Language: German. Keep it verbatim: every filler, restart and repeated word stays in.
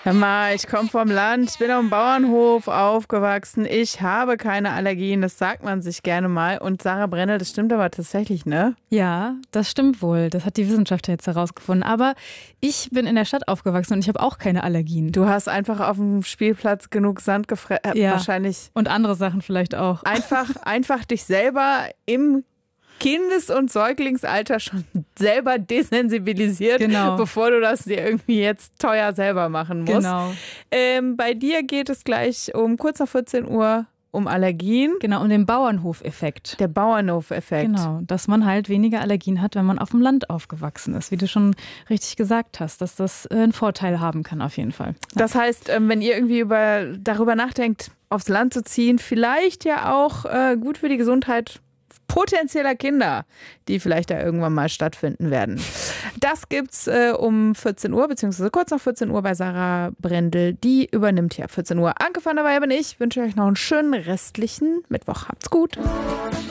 Hör mal, ich komme vom Land, ich bin auf dem Bauernhof aufgewachsen, ich habe keine Allergien, das sagt man sich gerne mal. Und Sarah Brennel, das stimmt aber tatsächlich, ne? Ja, das stimmt wohl. Das hat die Wissenschaft jetzt herausgefunden. Aber ich bin in der Stadt aufgewachsen und ich habe auch keine Allergien. Du hast einfach auf dem Spielplatz genug Sand gefressen. Äh, Ja. Wahrscheinlich. Und andere Sachen vielleicht auch. Einfach, einfach dich selber im Kindes- und Säuglingsalter schon selber desensibilisiert, Genau. bevor du das dir irgendwie jetzt teuer selber machen musst. Genau. Ähm, bei dir geht es gleich um kurz nach vierzehn Uhr um Allergien. Genau, und den Bauernhofeffekt. Der Bauernhof-Effekt. Genau, dass man halt weniger Allergien hat, wenn man auf dem Land aufgewachsen ist, wie du schon richtig gesagt hast, dass das einen Vorteil haben kann auf jeden Fall. Das heißt, ähm, wenn ihr irgendwie über, darüber nachdenkt, aufs Land zu ziehen, vielleicht ja auch äh, gut für die Gesundheit potenzieller Kinder, die vielleicht da irgendwann mal stattfinden werden. Das gibt's äh, um vierzehn Uhr, beziehungsweise kurz nach vierzehn Uhr bei Sarah Brendel. Die übernimmt hier ab vierzehn Uhr. Anke van der Weij bin ich. Wünsche euch noch einen schönen restlichen Mittwoch. Habt's gut.